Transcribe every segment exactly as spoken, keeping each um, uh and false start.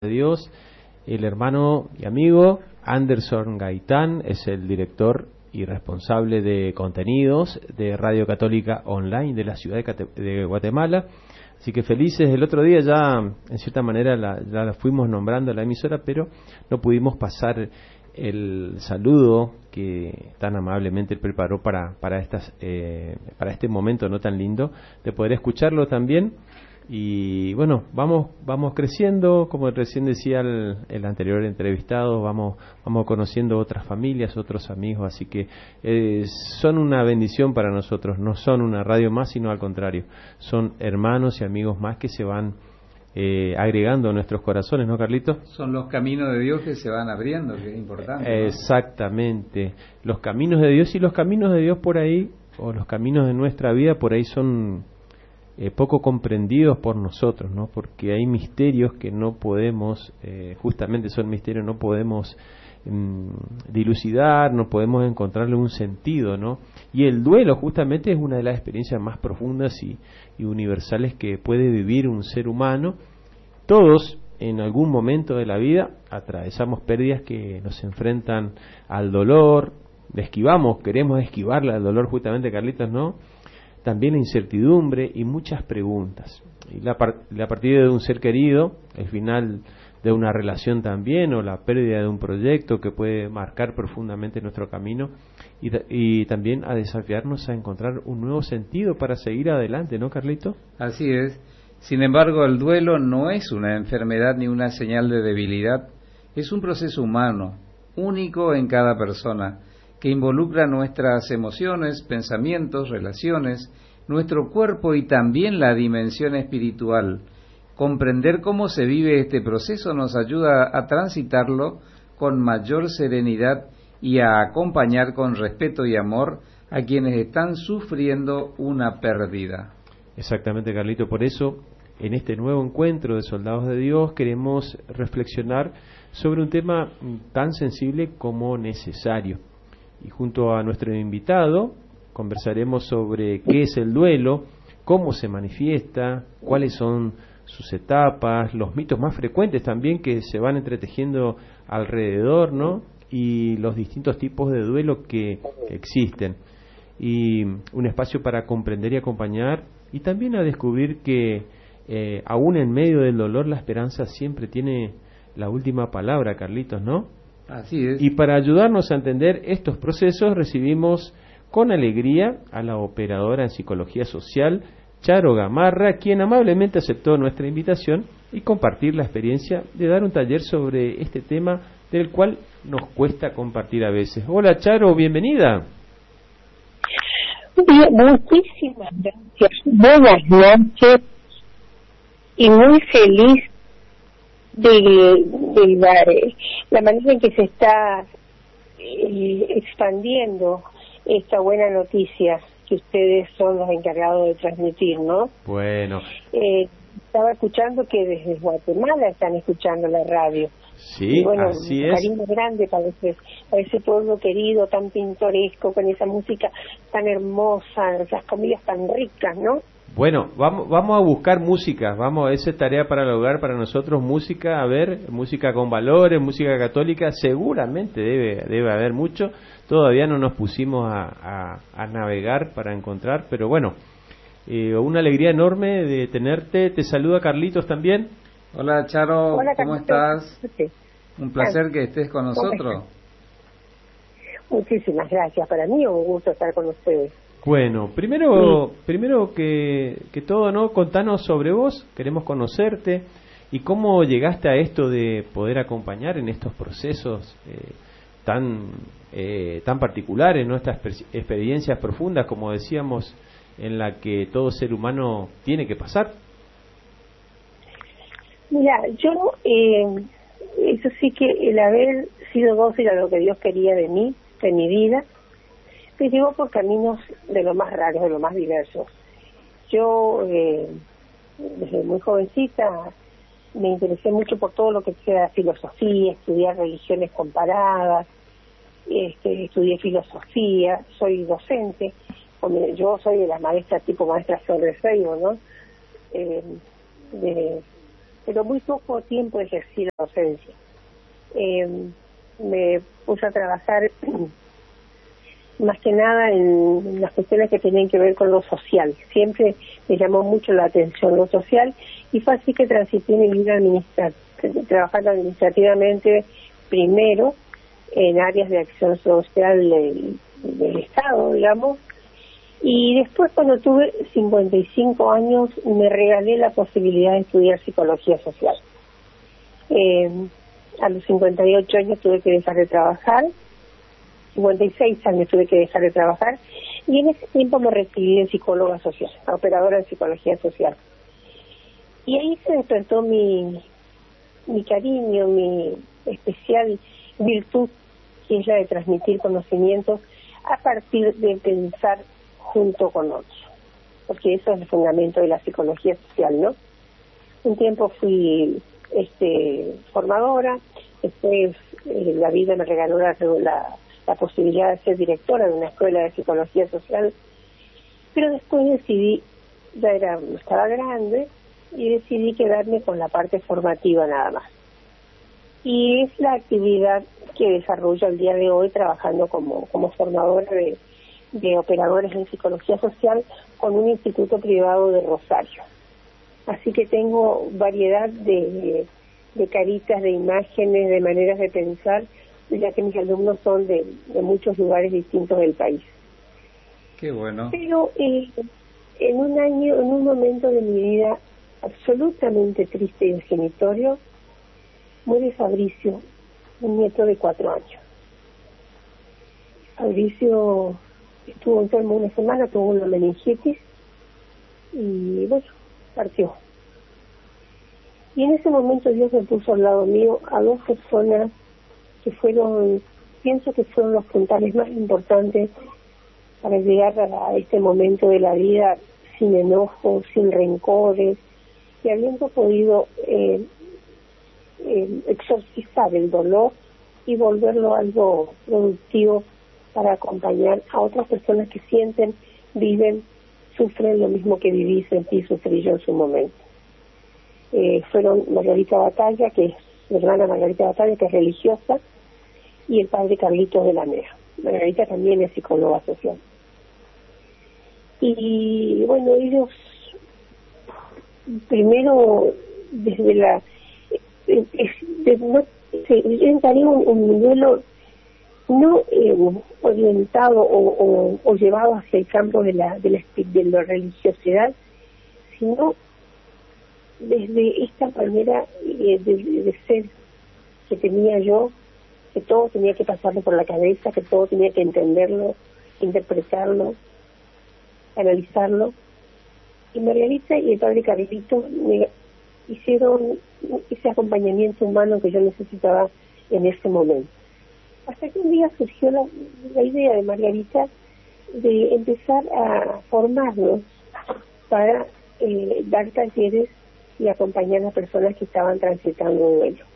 Dios, el hermano y amigo Anderson Gaitán es el director y responsable de contenidos de Radio Católica Online de la ciudad de, Cate de Guatemala. Así que felices. El otro día ya, en cierta manera, la, ya la fuimos nombrando a la emisora, pero no pudimos pasar el saludo que tan amablemente preparó para para estas eh, para este momento no tan lindo de poder escucharlo también. Y bueno, vamos vamos creciendo, como recién decía el, el anterior entrevistado, vamos vamos conociendo otras familias, otros amigos, así que eh, son una bendición para nosotros. No son una radio más, sino al contrario, son hermanos y amigos más que se van eh, agregando a nuestros corazones, ¿no, Carlito? Son los caminos de Dios que se van abriendo, que es importante, ¿no? Exactamente, los caminos de Dios, y los caminos de Dios por ahí, o los caminos de nuestra vida por ahí son Eh, poco comprendidos por nosotros, ¿no? Porque hay misterios que no podemos, eh, justamente son misterios, no podemos mm, dilucidar, no podemos encontrarle un sentido, ¿no? Y el duelo justamente es una de las experiencias más profundas y, y universales que puede vivir un ser humano. Todos en algún momento de la vida atravesamos pérdidas que nos enfrentan al dolor, esquivamos, queremos esquivarle al dolor justamente, Carlitos, ¿no? También la incertidumbre y muchas preguntas. Y la, par la partida de un ser querido, el final de una relación también, o la pérdida de un proyecto que puede marcar profundamente nuestro camino, y, y también a desafiarnos a encontrar un nuevo sentido para seguir adelante, ¿no, Carlito? Así es. Sin embargo, el duelo no es una enfermedad ni una señal de debilidad, es un proceso humano, único en cada persona, que involucra nuestras emociones, pensamientos, relaciones, nuestro cuerpo y también la dimensión espiritual. Comprender cómo se vive este proceso nos ayuda a transitarlo con mayor serenidad y a acompañar con respeto y amor a quienes están sufriendo una pérdida. Exactamente, Carlito. Por eso, en este nuevo encuentro de Soldados de Dios, queremos reflexionar sobre un tema tan sensible como necesario. Y junto a nuestro invitado conversaremos sobre qué es el duelo, cómo se manifiesta, cuáles son sus etapas, los mitos más frecuentes también que se van entretejiendo alrededor, ¿no? Y los distintos tipos de duelo que existen. Y un espacio para comprender y acompañar, y también a descubrir que eh, aún en medio del dolor la esperanza siempre tiene la última palabra, Carlitos, ¿no? Así es. Y para ayudarnos a entender estos procesos recibimos con alegría a la operadora en psicología social, Charo Gamarra, quien amablemente aceptó nuestra invitación y compartir la experiencia de dar un taller sobre este tema del cual nos cuesta compartir a veces. Hola Charo, bienvenida. Bien, muchísimas gracias. Buenas noches y muy feliz de, de la, la manera en que se está eh, expandiendo esta buena noticia que ustedes son los encargados de transmitir, ¿no? Bueno. Eh, estaba escuchando que desde Guatemala están escuchando la radio. Sí, y bueno, así un es. cariño grande para ese, para ese pueblo querido, tan pintoresco, con esa música tan hermosa, esas comidas tan ricas, ¿no? Bueno, vamos vamos a buscar música, vamos, esa es tarea para el hogar, para nosotros, música, a ver, música con valores, música católica, seguramente debe debe haber mucho, todavía no nos pusimos a, a, a navegar para encontrar, pero bueno, eh, una alegría enorme de tenerte, te saluda Carlitos también. Hola Charo, Hola, ¿cómo estás? Sí. Un placer que estés con nosotros. Muchísimas gracias, para mí es un gusto estar con ustedes. Bueno, primero, sí. primero que, que todo, ¿no? Contanos sobre vos, queremos conocerte y cómo llegaste a esto de poder acompañar en estos procesos eh, tan eh, tan particulares, ¿no? Estas experiencias profundas, como decíamos, en la que todo ser humano tiene que pasar. Mira, yo, eh, eso sí que el haber sido dócil a lo que Dios quería de mí, de mi vida, me llevó por caminos de lo más raros, de lo más diversos. Yo, eh, desde muy jovencita, me interesé mucho por todo lo que sea filosofía, estudiar religiones comparadas, este, estudié filosofía, soy docente, yo soy de las maestras tipo maestra Flor de Freibo, ¿no? Eh, de pero muy poco tiempo ejercí la docencia. Eh, me puse a trabajar más que nada en las cuestiones que tenían que ver con lo social. Siempre me llamó mucho la atención lo social y fue así que transité mi vida administrativa, trabajando administrativamente primero en áreas de acción social del, del Estado, digamos, y después cuando tuve cincuenta y cinco años me regalé la posibilidad de estudiar psicología social. Eh, a los cincuenta y ocho años tuve que dejar de trabajar, cincuenta y seis años tuve que dejar de trabajar, y en ese tiempo me recibí de psicóloga social, operadora de psicología social. Y ahí se despertó mi, mi cariño, mi especial virtud, que es la de transmitir conocimientos a partir de pensar junto con otros, porque eso es el fundamento de la psicología social, ¿no? Un tiempo fui este formadora, después eh, la vida me regaló la, la, la posibilidad de ser directora de una escuela de psicología social, pero después decidí, ya era, estaba grande, y decidí quedarme con la parte formativa nada más. Y es la actividad que desarrollo el día de hoy trabajando como, como formadora de, de operadores en psicología social con un instituto privado de Rosario. Así que tengo variedad de, de caritas, de imágenes, de maneras de pensar, ya que mis alumnos son de, de muchos lugares distintos del país. Qué bueno. Pero eh, en un año, en un momento de mi vida absolutamente triste y definitorio, muere Fabricio, un nieto de cuatro años. Fabricio estuvo enfermo una semana, tuvo una meningitis y bueno, partió. Y en ese momento Dios me puso al lado mío a dos personas que fueron, pienso que fueron los puntales más importantes para llegar a este momento de la vida sin enojo, sin rencores, y habiendo podido eh, eh, exorcizar el dolor y volverlo algo productivo para acompañar a otras personas que sienten, viven, sufren lo mismo que viví, sentí, sufrí yo en su momento. Eh, fueron Margarita Batalla, que es mi hermana Margarita Batalla, que es religiosa, y el padre Carlitos de la Mea. Margarita también es psicóloga social. Y bueno, ellos primero desde la eh, de, no, se entraría un, un duelo no eh, orientado o, o, o llevado hacia el campo de la de la, de la religiosidad, sino desde esta manera eh, de, de ser que tenía yo, que todo tenía que pasarlo por la cabeza, que todo tenía que entenderlo, interpretarlo, analizarlo. Y Margarita y el padre Carlito me hicieron ese acompañamiento humano que yo necesitaba en ese momento. Hasta que un día surgió la, la idea de Margarita de empezar a formarnos para eh, dar talleres y acompañar a personas que estaban transitando duelo.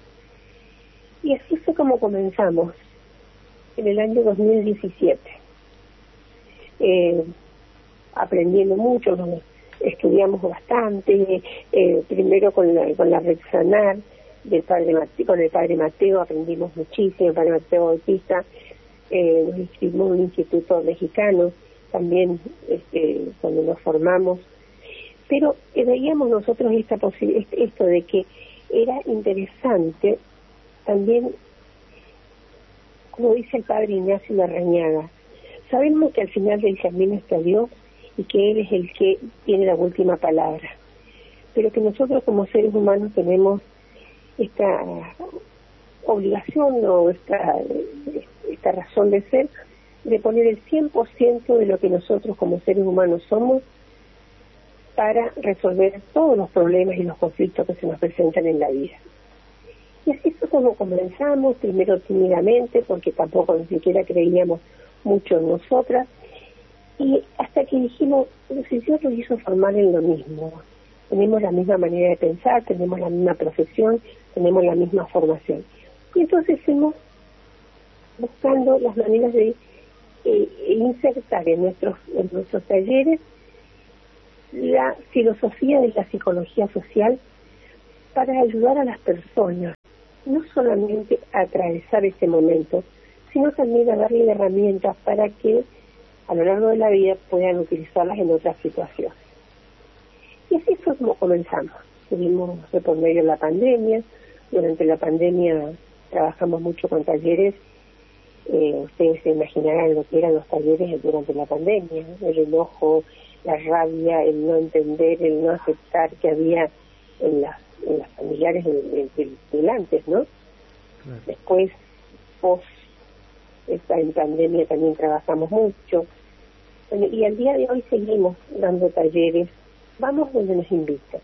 Y así fue como comenzamos, en el año dos mil diecisiete. Eh, aprendiendo mucho, nos estudiamos bastante, eh, primero con la, con la Red Sanar del padre Mateo, con el padre Mateo aprendimos muchísimo, el padre Mateo Bautista, eh, nos inscribimos en un instituto mexicano, también este, cuando nos formamos, pero eh, veíamos nosotros esta posi- esto de que era interesante también, como dice el padre Ignacio Larrañaga, sabemos que al final del camino está Dios y que Él es el que tiene la última palabra, pero que nosotros como seres humanos tenemos esta obligación o esta, esta razón de ser, de poner el cien por ciento de lo que nosotros como seres humanos somos para resolver todos los problemas y los conflictos que se nos presentan en la vida. Y así fue como comenzamos, primero tímidamente, porque tampoco ni siquiera creíamos mucho en nosotras, y hasta que dijimos, si Dios nos hizo formar en lo mismo, tenemos la misma manera de pensar, tenemos la misma profesión, tenemos la misma formación. Y entonces fuimos buscando las maneras de eh, insertar en nuestros, en nuestros talleres la filosofía de la psicología social para ayudar a las personas, no solamente a atravesar ese momento, sino también a darle herramientas para que a lo largo de la vida puedan utilizarlas en otras situaciones. Y así fue como comenzamos. Tuvimos de por medio la pandemia. Durante la pandemia trabajamos mucho con talleres. Eh, ustedes se imaginarán lo que eran los talleres durante la pandemia, ¿no? El enojo, la rabia, el no entender, el no aceptar que había en las, en las familiares del antes, ¿no? Claro. Después, post esta en pandemia también trabajamos mucho. Bueno, y al día de hoy seguimos dando talleres. Vamos donde nos invitan.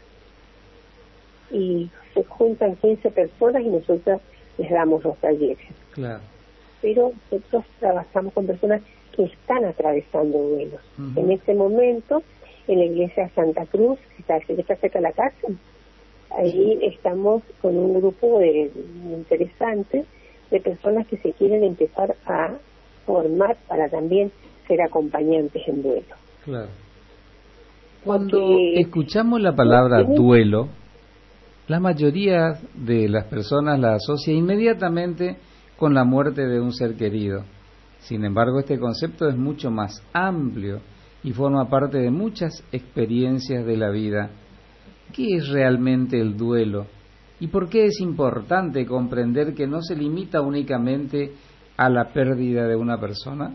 Y se juntan quince personas y nosotros les damos los talleres. Claro. Pero nosotros trabajamos con personas que están atravesando duelos. Uh-huh. En este momento, en la iglesia de Santa Cruz, que está, que está cerca de la casa, ahí estamos con un grupo de, interesante de personas que se quieren empezar a formar para también ser acompañantes en duelo. Claro. Cuando Porque, escuchamos la palabra ¿sí? duelo, la mayoría de las personas la asocia inmediatamente con la muerte de un ser querido. Sin embargo, este concepto es mucho más amplio y forma parte de muchas experiencias de la vida. ¿Qué es realmente el duelo? ¿Y por qué es importante comprender que no se limita únicamente a la pérdida de una persona?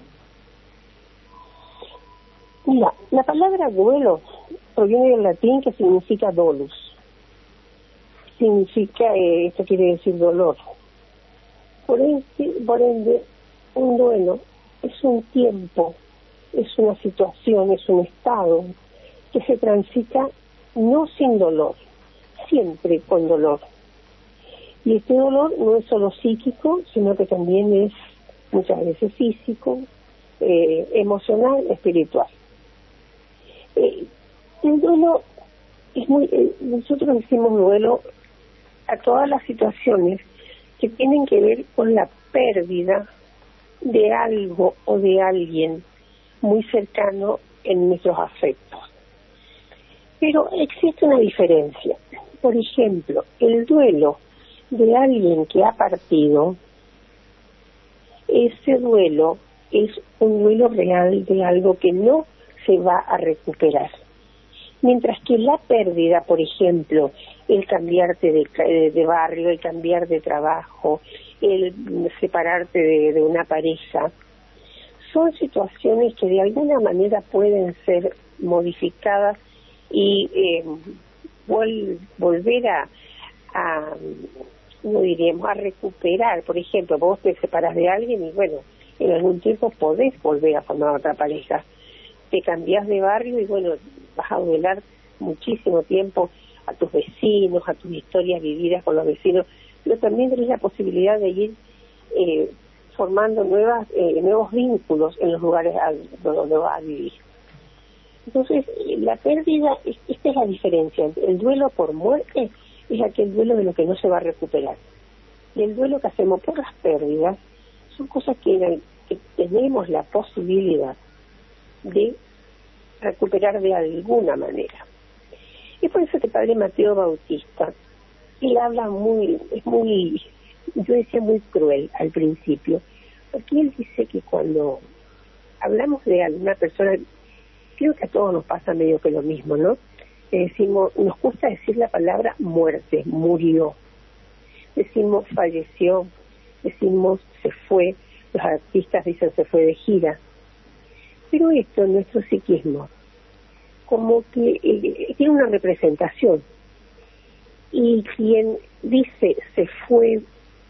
Mira, la palabra duelo proviene del latín, que significa dolus. Significa, eh, esto quiere decir dolor. Por ende, por ende, un duelo es un tiempo, es una situación, es un estado que se transita no sin dolor, siempre con dolor. Y este dolor no es solo psíquico, sino que también es muchas veces físico, eh, emocional, espiritual. Eh, el duelo es muy, eh, nosotros decimos duelo a todas las situaciones que tienen que ver con la pérdida de algo o de alguien muy cercano en nuestros afectos. Pero existe una diferencia. Por ejemplo, el duelo de alguien que ha partido, ese duelo es un duelo real de algo que no se va a recuperar. Mientras que la pérdida, por ejemplo, el cambiarte de, de barrio, el cambiar de trabajo, el separarte de, de una pareja, son situaciones que de alguna manera pueden ser modificadas y eh, vol, volver a, a, no diríamos, a recuperar. Por ejemplo, vos te separas de alguien y bueno, en algún tiempo podés volver a formar otra pareja. Te cambiás de barrio y bueno, vas a duelar muchísimo tiempo a tus vecinos, a tus historias vividas con los vecinos, pero también tenés la posibilidad de ir eh, formando nuevas eh, nuevos vínculos en los lugares a, donde vas a vivir. Entonces, la pérdida, esta es la diferencia. El duelo por muerte es aquel duelo de lo que no se va a recuperar. Y el duelo que hacemos por las pérdidas son cosas que, que tenemos la posibilidad de recuperar de alguna manera. Es por eso que el Padre Mateo Bautista, él habla muy, es muy, yo decía muy cruel al principio, porque él dice que cuando hablamos de alguna persona, creo que a todos nos pasa medio que lo mismo, ¿no? Eh, decimos, nos gusta decir la palabra muerte, murió. Decimos falleció, decimos se fue, los artistas dicen se fue de gira. Pero esto en nuestro psiquismo, como que eh, tiene una representación. Y quien dice se fue,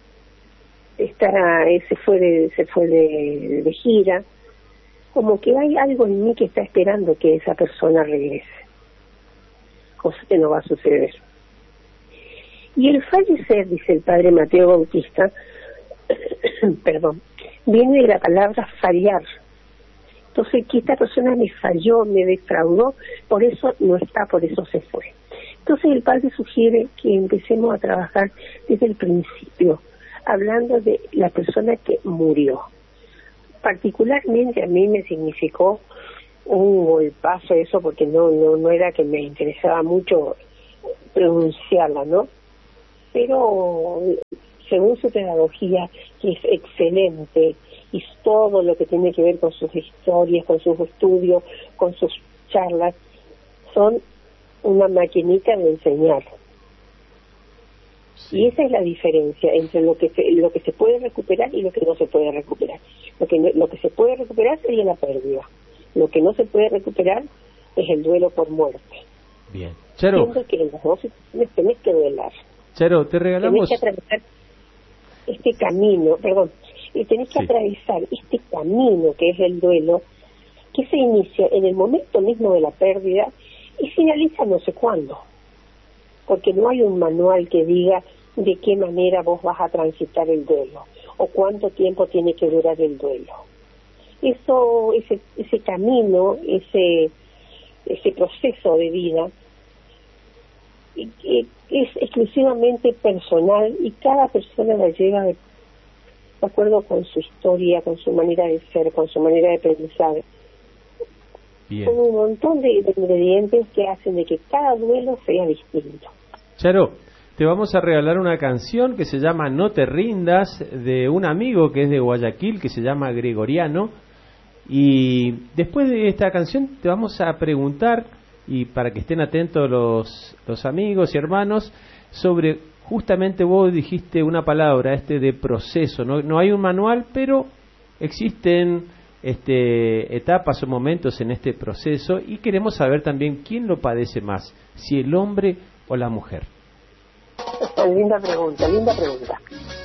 estará, se fue de, se fue de, de gira, como que hay algo en mí que está esperando que esa persona regrese, cosa que no va a suceder. Y el fallecer, dice el Padre Mateo Bautista, perdón, viene de la palabra fallar. Entonces, que esta persona me falló, me defraudó, por eso no está, por eso se fue. Entonces, el Padre sugiere que empecemos a trabajar desde el principio, hablando de la persona que murió. Particularmente a mí me significó un golpazo eso, porque no no no era que me interesaba mucho pronunciarla, ¿no? pero según su pedagogía, que es excelente, y todo lo que tiene que ver con sus historias, con sus estudios, con sus charlas, son una maquinita de enseñar. Sí. Y esa es la diferencia entre lo que se, lo que se puede recuperar y lo que no se puede recuperar. Lo que, no, lo que se puede recuperar sería la pérdida. Lo que no se puede recuperar es el duelo por muerte. Bien. Charo. Siendo que en las dos situaciones tenés que duelar. Charo, te regalamos... Tenés que atravesar este camino, perdón, y tenés que sí. atravesar este camino que es el duelo, que se inicia en el momento mismo de la pérdida y finaliza no sé cuándo. Porque no hay un manual que diga de qué manera vos vas a transitar el duelo o cuánto tiempo tiene que durar el duelo. Eso, ese, ese camino, ese, ese proceso de vida es exclusivamente personal y cada persona la lleva de, de acuerdo con su historia, con su manera de ser, con su manera de pensar. Bien. Con un montón de, de ingredientes que hacen de que cada duelo sea distinto. Charo, te vamos a regalar una canción que se llama No te rindas, de un amigo que es de Guayaquil, que se llama Gregoriano. Y después de esta canción te vamos a preguntar, y para que estén atentos los, los amigos y hermanos, sobre, justamente vos dijiste una palabra, este de proceso. No, no hay un manual, pero existen este, etapas o momentos en este proceso, y queremos saber también quién lo padece más, si el hombre o la mujer. Linda pregunta, linda pregunta.